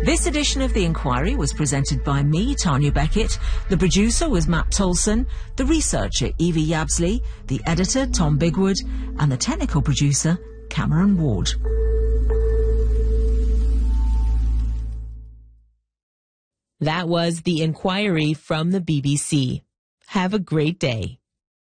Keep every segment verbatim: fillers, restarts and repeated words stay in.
This edition of The Inquiry was presented by me, Tanya Beckett. The producer was Matt Tolson, the researcher Evie Yabsley, the editor Tom Bigwood, and the technical producer Cameron Ward. That was The Inquiry from the B B C. Have a great day.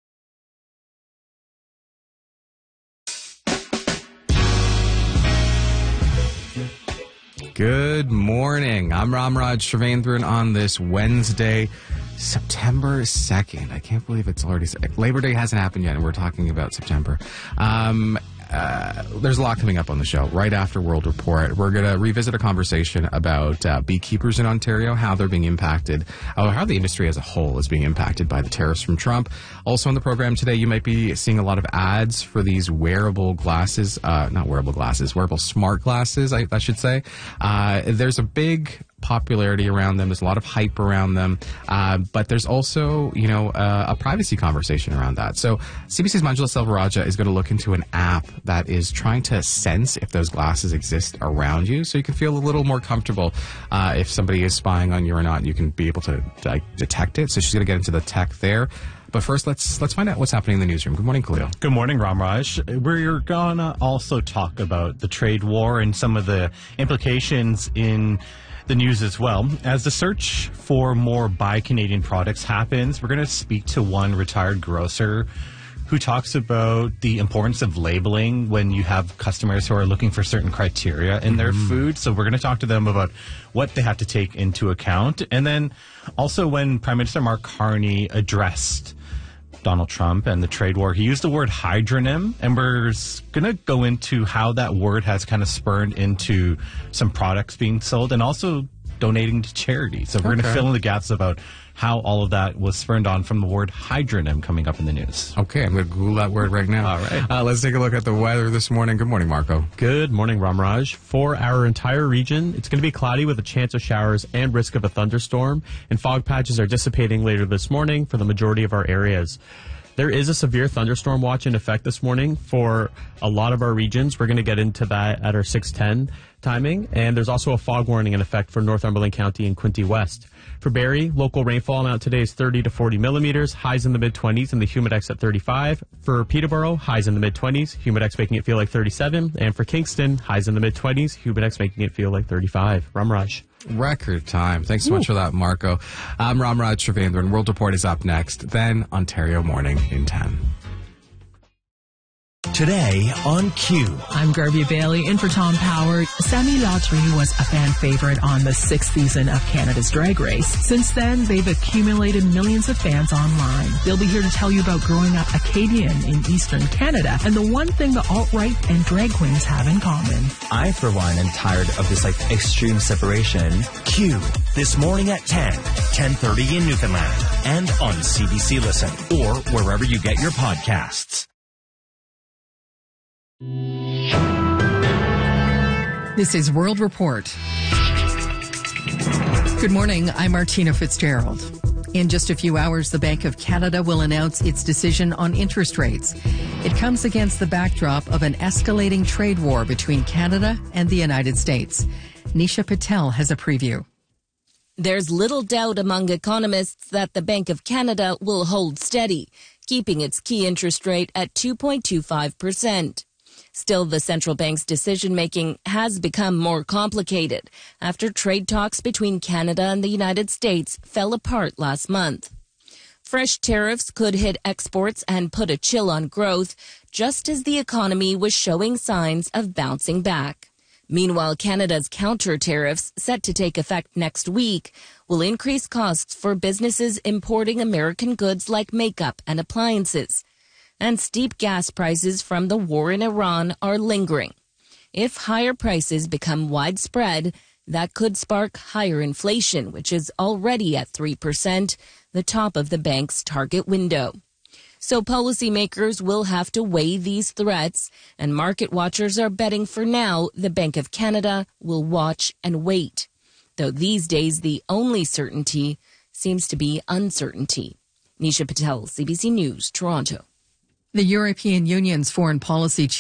Good morning. I'm Ramraj Srivendran on this Wednesday, September second. I can't believe it's already... Labor Day hasn't happened yet, and we're talking about September. Um... Uh, there's a lot coming up on the show. Right after World Report, we're going to revisit a conversation about uh, beekeepers in Ontario, how they're being impacted, or how the industry as a whole is being impacted by the tariffs from Trump. Also on the program today, you might be seeing a lot of ads for these wearable glasses, uh, not wearable glasses, wearable smart glasses, I, I should say. Uh, there's a big popularity around them. There's a lot of hype around them. Uh, but there's also, you know, uh, a privacy conversation around that. So C B C's Manjula Selvarajah is going to look into an app that is trying to sense if those glasses exist around you, so you can feel a little more comfortable uh, if somebody is spying on you or not. You can be able to like, detect it. So she's going to get into the tech there. But first, let's let's find out what's happening in the newsroom. Good morning, Khalil. Good morning, Ramraj. We're going to also talk about the trade war and some of the implications in the news as well. As the search for more Buy Canadian products happens, we're going to speak to one retired grocer who talks about the importance of labeling when you have customers who are looking for certain criteria in their mm. food. So we're going to talk to them about what they have to take into account. And then also when Prime Minister Mark Carney addressed Donald Trump and the trade war, he used the word hydronym, and we're going to go into how that word has kind of spurned into some products being sold and also donating to charity. So we're okay. going to fill in the gaps about how all of that was spurned on from the word hydronym coming up in the news. Okay, I'm going to Google that word right now. All right. Uh, let's take a look at the weather this morning. Good morning, Marco. Good morning, Ramraj. For our entire region, it's going to be cloudy with a chance of showers and risk of a thunderstorm, and fog patches are dissipating later this morning for the majority of our areas. There is a severe thunderstorm watch in effect this morning for a lot of our regions. We're going to get into that at our six ten timing. And there's also a fog warning in effect for Northumberland County and Quinte West. For Barrie, local rainfall amount today is thirty to forty millimeters, highs in the mid-twenties, and the humidex at thirty-five. For Peterborough, highs in the mid-twenties, humidex making it feel like thirty-seven. And for Kingston, highs in the mid-twenties, humidex making it feel like thirty-five. Ramraj. Record time. Thanks so much for that, Marco. I'm Ramraj Srivendran. World Report is up next, then Ontario Morning in ten. Today on Q. I'm Garvey Bailey, in for Tom Power. Sammy Lautry was a fan favorite on the sixth season of Canada's Drag Race. Since then, they've accumulated millions of fans online. They'll be here to tell you about growing up Acadian in Eastern Canada and the one thing the alt-right and drag queens have in common. I, for one, am tired of this, like, extreme separation. Q. This morning at ten, ten thirty in Newfoundland and on C B C Listen or wherever you get your podcasts. This is World Report. Good morning, I'm Martina Fitzgerald. In just a few hours, the Bank of Canada will announce its decision on interest rates. It comes against the backdrop of an escalating trade war between Canada and the United States. Nisha Patel has a preview. There's little doubt among economists that the Bank of Canada will hold steady, keeping its key interest rate at two point two five percent. Still, the central bank's decision-making has become more complicated after trade talks between Canada and the United States fell apart last month. Fresh tariffs could hit exports and put a chill on growth, just as the economy was showing signs of bouncing back. Meanwhile, Canada's counter tariffs, set to take effect next week, will increase costs for businesses importing American goods like makeup and appliances. And steep gas prices from the war in Iran are lingering. If higher prices become widespread, that could spark higher inflation, which is already at three percent, the top of the bank's target window. So policymakers will have to weigh these threats, and market watchers are betting for now the Bank of Canada will watch and wait. Though these days the only certainty seems to be uncertainty. Nisha Patel, C B C News, Toronto. The European Union's foreign policy chief